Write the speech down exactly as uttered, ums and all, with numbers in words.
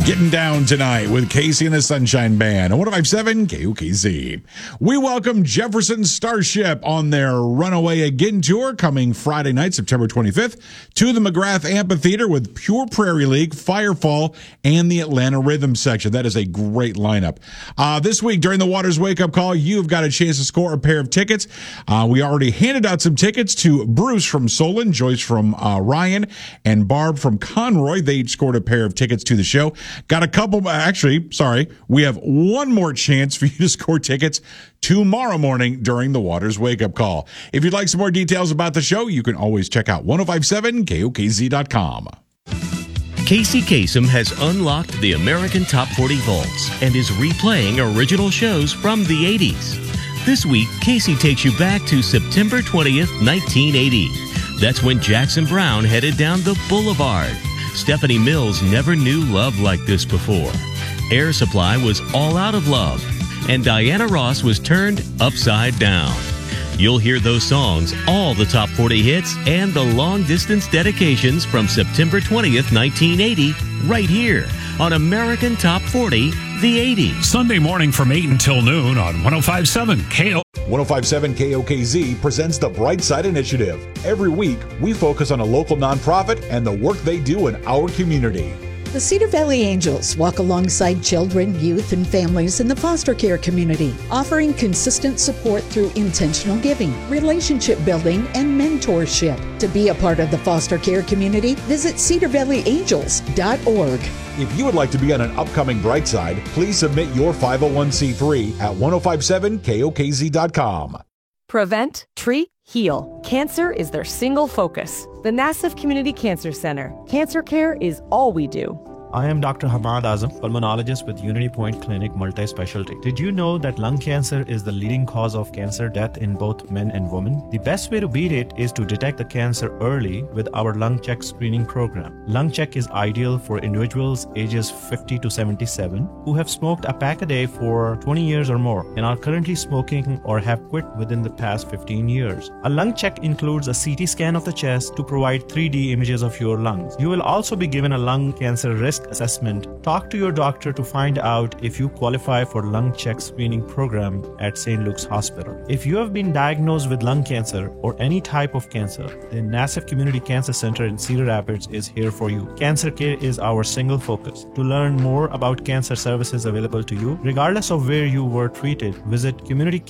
Getting down tonight with Casey and the Sunshine Band on one oh five point seven K O K Z. We welcome Jefferson Starship on their Runaway Again tour coming Friday night, September twenty-fifth, to the McGrath Amphitheater with Pure Prairie League, Firefall, and the Atlanta Rhythm section. That is a great lineup. Uh, this week during the Waters Wake Up Call, you've got a chance to score a pair of tickets. Uh, we already handed out some tickets to Bruce from Solon, Joyce from uh, Ryan, and Barb from Conroy. They each scored a pair of tickets to the show. Got a couple, actually, sorry, we have one more chance for you to score tickets tomorrow morning during the Waters Wake Up Call. If you'd like some more details about the show, you can always check out ten fifty-seven K O K Z dot com. Casey Kasem has unlocked the American Top forty Vaults and is replaying original shows from the eighties. This week, Casey takes you back to September twentieth, nineteen eighty. That's when Jackson Browne headed down the boulevard. Stephanie Mills never knew love like this before. Air Supply was all out of love, and Diana Ross was turned upside down. You'll hear those songs, all the top forty hits, and the long-distance dedications from September twentieth, nineteen eighty, right here on American Top forty, the eighties. Sunday morning from eight until noon on ten fifty-seven K O. ten fifty-seven K O K Z presents the Brightside Initiative. Every week, we focus on a local nonprofit and the work they do in our community. The Cedar Valley Angels walk alongside children, youth, and families in the foster care community, offering consistent support through intentional giving, relationship building, and mentorship. To be a part of the foster care community, visit cedar valley angels dot org. If you would like to be on an upcoming Brightside, please submit your five oh one c three at ten fifty-seven K O K Z dot com. Prevent, treat, heal. Cancer is their single focus. The Nassif Community Cancer Center. Cancer care is all we do. I am Doctor Hamad Azam, pulmonologist with Unity Point Clinic Multi-Specialty. Did you know that lung cancer is the leading cause of cancer death in both men and women? The best way to beat it is to detect the cancer early with our Lung Check screening program. Lung Check is ideal for individuals ages fifty to seventy-seven who have smoked a pack a day for twenty years or more and are currently smoking or have quit within the past fifteen years. A lung check includes a C T scan of the chest to provide three D images of your lungs. You will also be given a lung cancer risk assessment. Talk to your doctor to find out if you qualify for Lung Check screening program at Saint Luke's Hospital. If you have been diagnosed with lung cancer or any type of cancer, the Nassif Community Cancer Center in Cedar Rapids is here for you. Cancer care is our single focus. To learn more about cancer services available to you, regardless of where you were treated, visit community